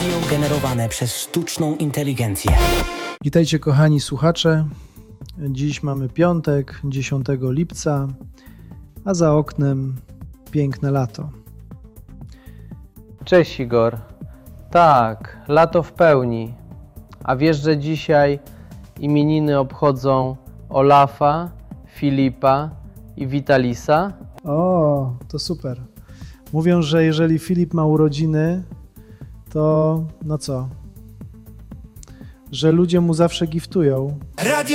generowane przez sztuczną inteligencję. Witajcie kochani słuchacze. Dziś mamy piątek, 10 lipca, a za oknem piękne lato. Cześć Igor. Tak, lato w pełni. A wiesz, że dzisiaj imieniny obchodzą Olafa, Filipa i Vitalisa? O, to super. Mówią, że jeżeli Filip ma urodziny, to no co? Że ludzie mu zawsze giftują.